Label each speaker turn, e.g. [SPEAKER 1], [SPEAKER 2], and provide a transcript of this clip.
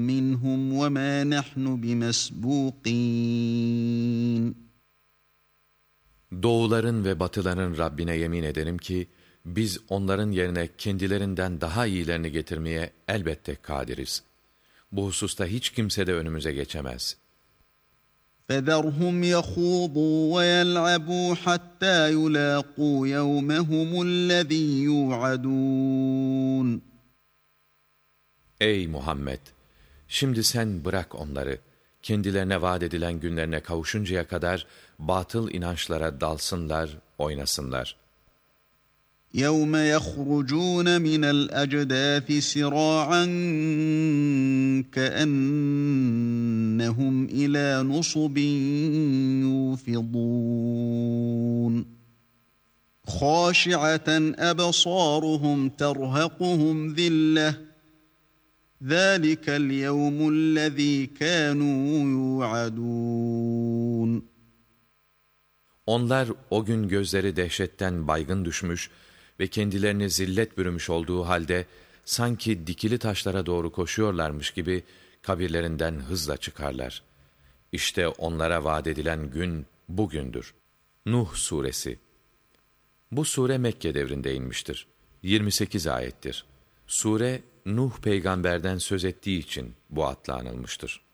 [SPEAKER 1] مِنْهُمْ وَمَا نَحْنُ بِمَسْبُوقِينَ.
[SPEAKER 2] Doğuların ve batıların Rabbine yemin ederim ki, biz onların yerine kendilerinden daha iyilerini getirmeye elbette kadiriz. Bu hususta hiç kimse de önümüze geçemez.
[SPEAKER 1] فَذَرْهُمْ يَخُوضُوا وَيَلْعَبُوا حَتَّى يُلَاقُوا يَوْمَهُمُ الَّذ۪ي يُوعَدُونَ.
[SPEAKER 2] Ey Muhammed! Şimdi sen bırak onları, kendilerine vaat edilen günlerine kavuşuncaya kadar batıl inançlara dalsınlar, oynasınlar.
[SPEAKER 1] يَوْمَ يَخْرُجُونَ مِنَ الْأَجْدَاثِ سِرَاعًا كَأَنَّهُمْ إِلَى نُصُبٍ يُوفِضُونَ خَاشِعَةً أَبْصَارُهُمْ تَرْهَقُهُمْ ذِلَّةٌ ذَٰلِكَ الْيَوْمُ الَّذ۪ي كَانُوا يُوعَدُونَ.
[SPEAKER 2] Onlar o gün gözleri dehşetten baygın düşmüş ve kendilerini zillet bürümüş olduğu halde sanki dikili taşlara doğru koşuyorlarmış gibi kabirlerinden hızla çıkarlar. İşte onlara vaat edilen gün bugündür. Nuh Suresi. Bu sure Mekke devrinde inmiştir. 28 ayettir. Sure Nuh peygamberden söz ettiği için bu adla anılmıştır.